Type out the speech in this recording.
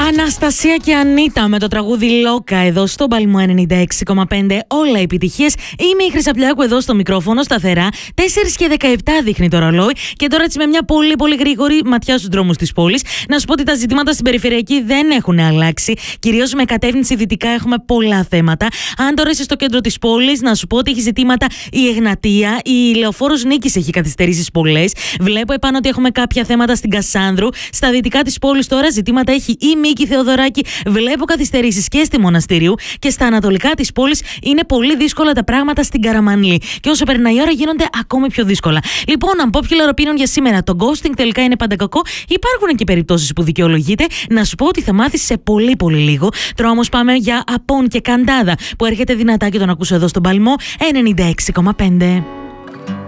Αναστασία και Ανίτα με το τραγούδι Λόκα εδώ στο Παλμό 96,5. Όλα επιτυχίες. Είμαι η Χρυσαπλιάκου εδώ στο μικρόφωνο, σταθερά. 4 και 17 δείχνει το ρολόι. Και τώρα έτσι με μια πολύ γρήγορη ματιά στους δρόμους της πόλης. Να σου πω ότι τα ζητήματα στην περιφερειακή δεν έχουν αλλάξει. Κυρίως με κατεύθυνση δυτικά έχουμε πολλά θέματα. Αν τώρα είσαι στο κέντρο της πόλης, να σου πω ότι έχει ζητήματα η Εγνατία. Η Λεωφόρος Νίκης έχει καθυστερήσεις πολλές. Βλέπω επάνω ότι έχουμε κάποια θέματα στην Κασάνδρου. Στα δυτικά της πόλης τώρα ζητήματα έχει η Μίκη Θεοδωράκη. Βλέπω καθυστερήσεις και στη Μοναστηρίου. Και στα ανατολικά της πόλης είναι πολύ δύσκολα τα πράγματα στην Καραμανλή. Και όσο περνάει η ώρα γίνονται ακόμη πιο δύσκολα. Λοιπόν, unpopular opinion για σήμερα. Το ghosting τελικά είναι πάντα κακό. Υπάρχουν και περιπτώσεις που δικαιολογείται. Να σου πω ότι θα μάθεις σε πολύ λίγο. Τώρα όμως πάμε για Απόν και Καντάδα που έρχεται δυνατά και τον ακούσω εδώ στον Παλμό 96,5.